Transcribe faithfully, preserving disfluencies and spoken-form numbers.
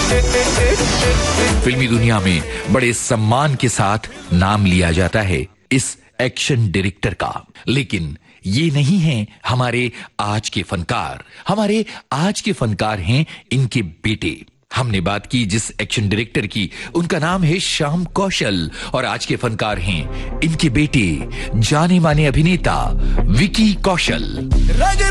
फिल्मी दुनिया में बड़े सम्मान के साथ नाम लिया जाता है इस एक्शन डायरेक्टर का। लेकिन ये नहीं है हमारे आज के फनकार। हमारे आज के फनकार हैं इनके बेटे। हमने बात की जिस एक्शन डायरेक्टर की, उनका नाम है श्याम कौशल, और आज के फनकार हैं इनके बेटे, जाने माने अभिनेता विकी कौशल।